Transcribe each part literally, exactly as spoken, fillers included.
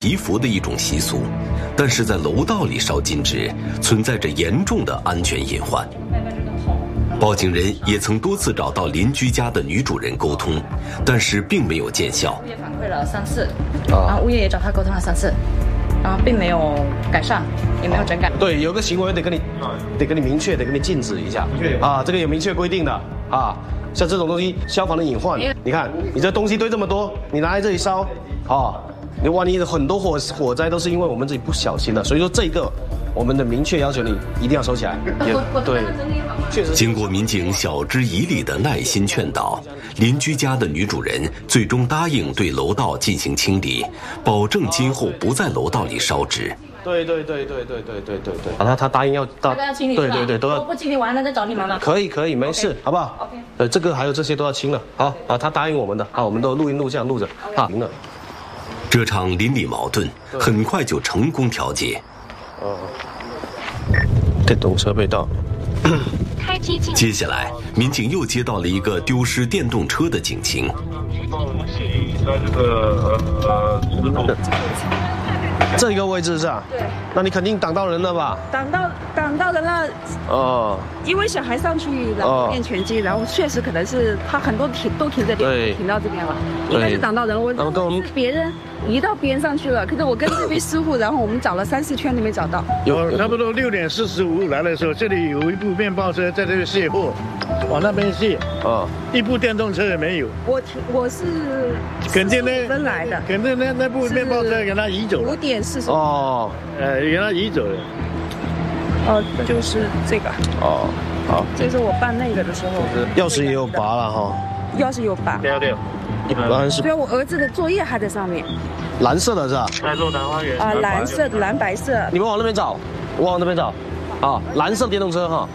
祈福的一种习俗，但是在楼道里烧金纸存在着严重的安全隐患。报警人也曾多次找到邻居家的女主人沟通，但是并没有见效。 物业反馈了三次，然后物业也找他沟通了三次，然后并没有改善，也没有整改。 对，有个行为得跟你，得跟你明确，得跟你禁止一下啊，这个有明确规定的啊。像这种东西，消防的隐患，你看你这东西堆这么多，你拿来这里烧，啊，你万一很多火火灾都是因为我们自己不小心的，所以说这个我们的明确要求你一定要收起来。也对，确实。 经过民警晓之以理的耐心劝导，邻居家的女主人最终答应对楼道进行清理，保证今后不在楼道里烧纸。 对对对对对对对对对，啊，他他答应要到， 要清理， 对对对，都要不清理完了再找你妈妈。 可以可以，没事， okay. 好不好 ？OK。 呃，这个还有这些都要清了，好啊，他答应我们的，好，我们都录音录像录着，啊，行了。 这场邻里矛盾很快就成功调解。 哦，电动车被盗。 接下来，民警又接到了一个丢失电动车的警情。 在这个呃石头这个位置是吧？ 对。 那你肯定挡到人了吧？ 挡到挡到人了。哦。因为小孩上去然后练拳击，然后确实可能是他很多停都停这边，停到这边了，应该是挡到人了。我然后是别人移到边上去了，可是我跟这位师傅，然后我们找了三四圈都没找到。 有差不多六点四十五来的时候，这里有一部面包车在这里卸货，往那边卸。哦。一部电动车也没有。 我停，我是肯定那分来的， 肯定那那部面包车给他移走了。 五点四十。 哦。 呃，给他移走了。 哦，就是这个。 哦，好。 这是我办那个的时候。 钥匙也有拔了哈。 钥匙有拔。 对对。 一般是。 所以我儿子的作业还在上面。 蓝色的是吧？ 在洛南花园。 啊，蓝色的，蓝白色。 你们往那边找，我往那边找。啊，蓝色电动车哈。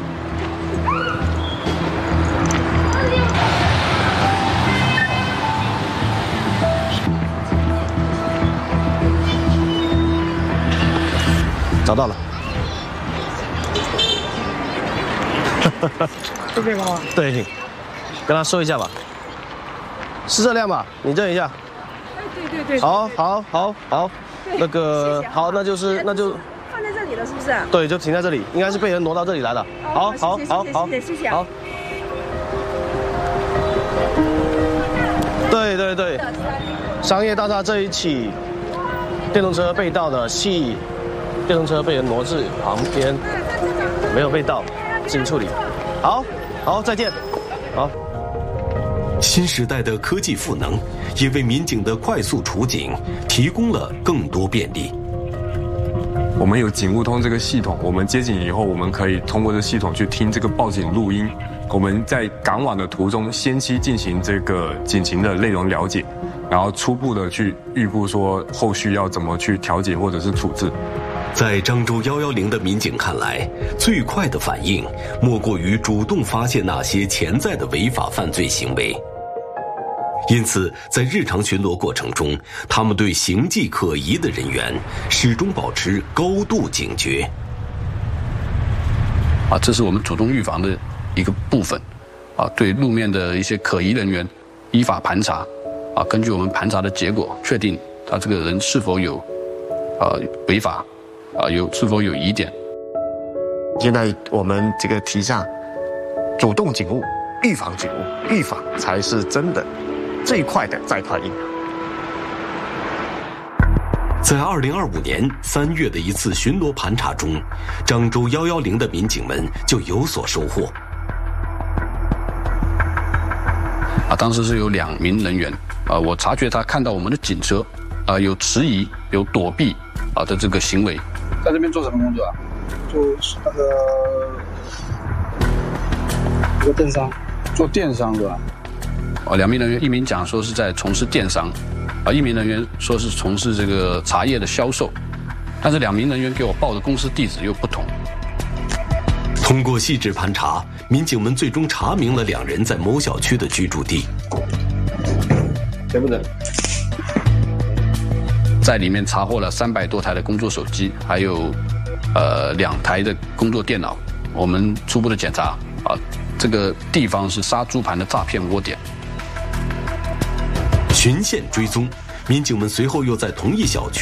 找到了。 是这个吗？ 对，跟他说一下吧。是这辆吧？你认一下。 哎，对对对。 好，好，好，好。那个好，那就是那就放在这里了，是不是？ 对，就停在这里，应该是被人挪到这里来的。好，好，好，好， 谢谢，谢谢。 好。对对对，商业大厦这一起电动车被盗的系。电动车被人挪至旁边，没有被盗，自行处理。好，好，再见。好。 新时代的科技赋能，也为民警的快速处警提供了更多便利。 我们有警务通这个系统，我们接警以后，我们可以通过这系统去听这个报警录音。我们在赶往的途中，先期进行这个警情的内容了解，然后初步的去预估说后续要怎么去调解或者是处置。 在漳州一一零的民警看来，最快的反应莫过于主动发现那些潜在的违法犯罪行为。因此，在日常巡逻过程中，他们对形迹可疑的人员始终保持高度警觉。 啊，这是我们主动预防的一个部分。啊，对路面的一些可疑人员依法盘查。啊，根据我们盘查的结果，确定他这个人是否有啊违法。啊，有是否有疑点？ 现在我们这个提倡主动警务、预防警务，预防才是真的最快的再快印。 在二零二五年三月的一次巡逻盘查中，漳州一一零的民警们就有所收获。 啊，当时是有两名人员，啊，我察觉他看到我们的警车，啊，有迟疑、有躲避啊的这个行为。 在这边做什么工作啊？就是那个一个电商，做电商是吧？ 哦，两名人员，一名讲说是在从事电商，啊，一名人员说是从事这个茶叶的销售，但是两名人员给我报的公司地址又不同。 通过细致盘查，民警们最终查明了两人在某小区的居住地。 对不对？ 在里面查获了三百多台的工作手机，还有，呃，两台的工作电脑。我们初步的检查，啊，这个地方是杀猪盘的诈骗窝点。 循线追踪， 民警们随后又在同一小区